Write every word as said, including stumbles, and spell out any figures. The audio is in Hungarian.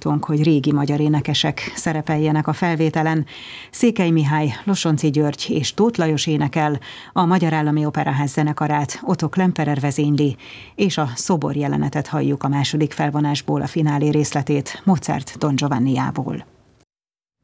feladatunk, hogy régi magyar énekesek szerepeljenek a felvételen. Székely Mihály, Losonczy György és Tóth Lajos énekel, a Magyar Állami Operaház zenekarát Otto Klemperer vezényli, és a szobor jelenetet halljuk a második felvonásból, a finálé részletét Mozart Don Giovanniából.